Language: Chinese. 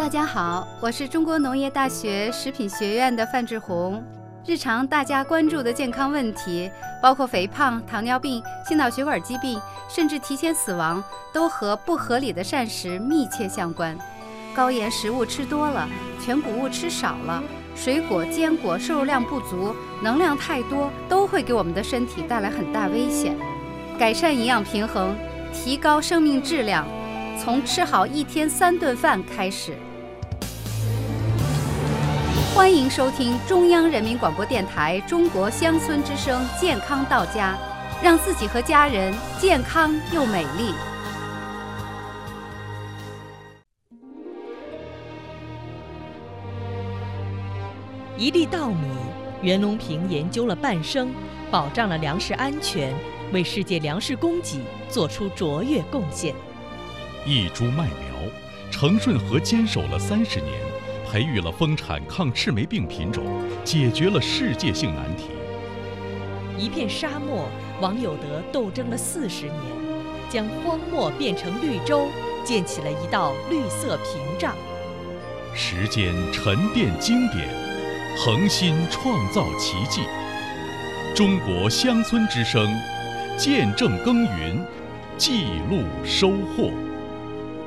大家好，我是中国农业大学食品学院的范志红。日常大家关注的健康问题，包括肥胖、糖尿病、心脑血管疾病，甚至提前死亡，都和不合理的膳食密切相关。高盐食物吃多了，全谷物吃少了，水果、坚果摄入量不足，能量太多，都会给我们的身体带来很大危险。改善营养平衡，提高生命质量，从吃好一天3顿饭开始。欢迎收听中央人民广播电台中国乡村之声健康到家，让自己和家人健康又美丽。 一粒稻米，袁隆平研究了半生，保障了粮食安全，为世界粮食供给做出卓越贡献。 一株麦苗，程顺和坚守了30年，培育了丰产抗赤霉病品种，解决了世界性难题。 一片沙漠，王有德斗争了40年，将荒漠变成绿洲，建起了一道绿色屏障。 时间沉淀经典，恒心创造奇迹。中国乡村之声，见证耕耘，记录收获。